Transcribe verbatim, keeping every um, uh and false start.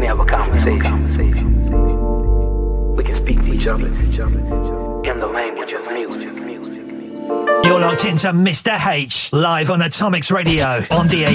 can have a conversation. We can speak to each other in the language of music. You're locked into Mister H, live on Atomics Radio on D A